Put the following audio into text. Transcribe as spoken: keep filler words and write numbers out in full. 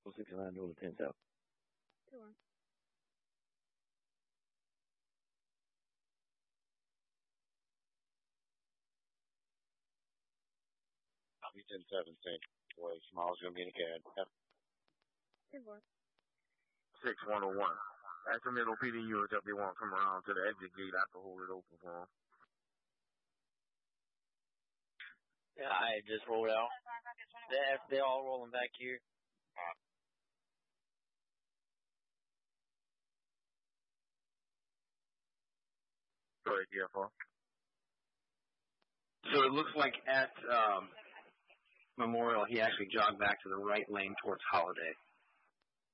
sixty-nine North ten South. Sure. Copy ten seventeen. Boy, Small's going to be in the cab. ten four. six one oh one. That's the middle P D units if they want to come around to the exit gate. I can hold it open for them. Yeah, I just rolled out. They're, they're all rolling back here. Go ahead, G F R. So it looks like at um, Memorial, he actually jogged back to the right lane towards Holiday.